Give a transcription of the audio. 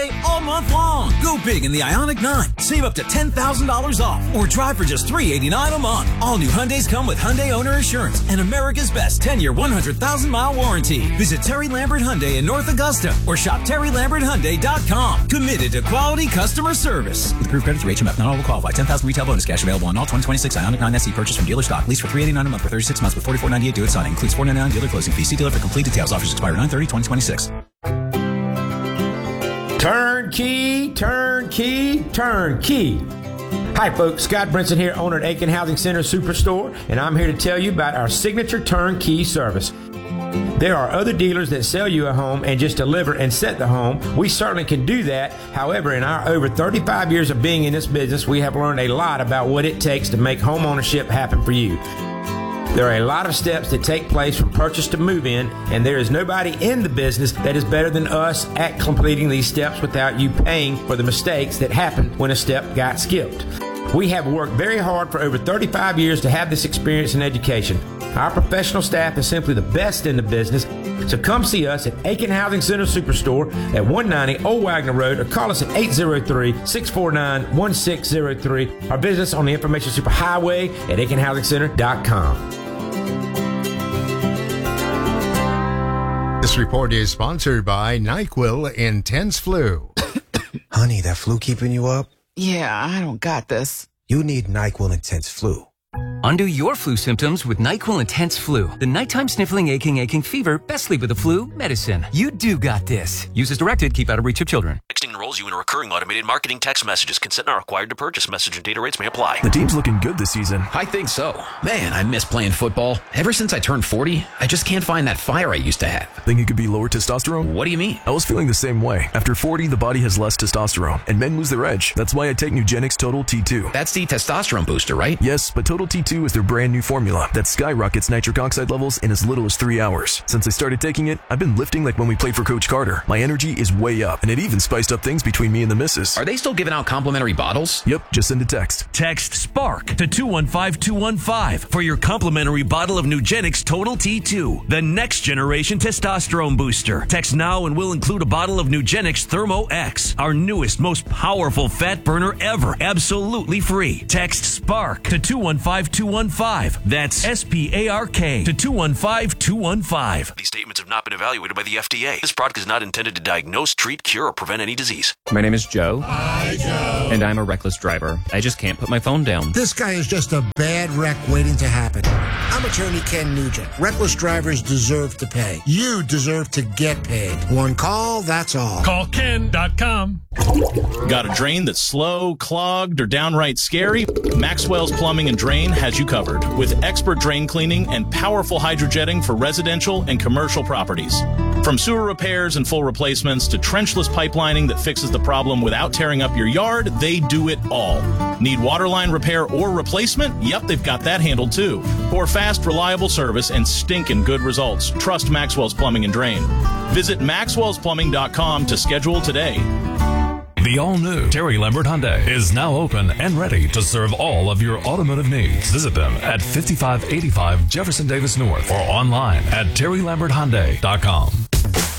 all month long. Go big in the Ioniq 9. Save up to $10,000 off or drive for just $389 a month. All new Hyundais come with Hyundai Owner Assurance and America's Best 10-year, 100,000-mile warranty. Visit Terry Lambert Hyundai in North Augusta or shop TerryLambertHyundai.com. Committed to quality customer service. With approved credit through HMF, not all will qualify. $10,000 retail bonus cash available on all 2026 Ioniq 9 SE purchase from dealer stock. Lease for $389 a month for 36 months with $44.98 due at signing. Includes $499 dealer closing fee. See dealer for complete details. Offers expire 9/30/2026. Turnkey, turnkey, turnkey. Hi folks, Scott Brinson here, owner at Aiken Housing Center Superstore, and I'm here to tell you about our signature turnkey service. There are other dealers that sell you a home and just deliver and set the home. We certainly can do that. However, in our over 35 years of being in this business, we have learned a lot about what it takes to make home ownership happen for you. There are a lot of steps that take place from purchase to move in, and there is nobody in the business that is better than us at completing these steps without you paying for the mistakes that happened when a step got skipped. We have worked very hard for over 35 years to have this experience and education. Our professional staff is simply the best in the business, so come see us at Aiken Housing Center Superstore at 190 Old Wagner Road or call us at 803-649-1603 or visit us on the Information Superhighway at aikenhousingcenter.com. This report is sponsored by NyQuil Intense Flu. Honey, that flu keeping you up? Yeah, I don't got this. You need NyQuil Intense Flu. Undo your flu symptoms with NyQuil Intense Flu. The nighttime sniffling, aching fever, best sleep with the flu medicine. You do got this. Use as directed. Keep out of reach of children. Texting enrolls you in a recurring automated marketing text messages. Consent not required to purchase. Message and data rates may apply. The team's looking good this season. I think so. Man, I miss playing football. Ever since I turned 40, I just can't find that fire I used to have. Think it could be lower testosterone? What do you mean? I was feeling the same way. After 40, the body has less testosterone, and men lose their edge. That's why I take Nugenix Total T2. That's the testosterone booster, right? Yes, but Total T2 is their brand new formula that skyrockets nitric oxide levels in as little as 3 hours. Since I started taking it, I've been lifting like when we played for Coach Carter. My energy is way up, and it even spiced up things between me and the missus. Are they still giving out complimentary bottles? Yep, just send a text. Text SPARK to 215-215 for your complimentary bottle of Nugenix Total T2, the next generation testosterone booster. Text now and we'll include a bottle of Nugenix Thermo X, our newest, most powerful fat burner ever, absolutely free. Text SPARK to 215-215. That's SPARK to 215-215. These statements have not been evaluated by the FDA. This product is not intended to diagnose, treat, cure, or prevent any disease. My name is Joe. Hi, Joe. And I'm a reckless driver. I just can't put my phone down. This guy is just a bad wreck waiting to happen. I'm attorney Ken Nugent. Reckless drivers deserve to pay. You deserve to get paid. One call, that's all. Call Ken.com. Got a drain that's slow, clogged, or downright scary? Maxwell's Plumbing and Drain has you covered with expert drain cleaning and powerful hydrojetting for residential and commercial properties. From sewer repairs and full replacements to trenchless pipelining that fixes the problem without tearing up your yard, they do it all. Need waterline repair or replacement? Yep, they've got that handled too. For fast, reliable service and stinking good results, trust Maxwell's Plumbing and Drain. Visit maxwellsplumbing.com to schedule today. The all-new Terry Lambert Hyundai is now open and ready to serve all of your automotive needs. Visit them at 5585 Jefferson Davis North or online at terrylamberthyundai.com.